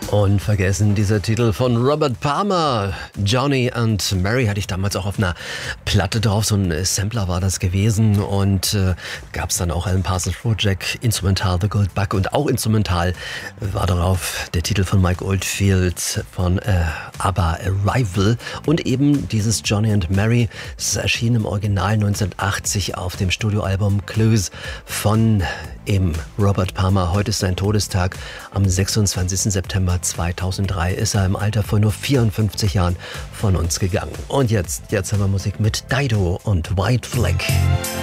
Unvergessen, dieser Titel von Robert Palmer. Johnny and Mary hatte ich damals auch auf einer Platte drauf. So ein Sampler war das gewesen. Und gab es dann auch Alan Parsons Project, Instrumental The Gold Bug. Und auch instrumental war darauf der Titel von Mike Oldfield von ABBA Arrival. Und eben dieses Johnny and Mary. Es erschien im Original 1980 auf dem Studioalbum Clues von eben Robert Palmer. Heute ist sein Todestag. Am 26. September 2003 ist er im Alter von nur 54 Jahren von uns gegangen. Und jetzt haben wir Musik mit Dido und White Flag.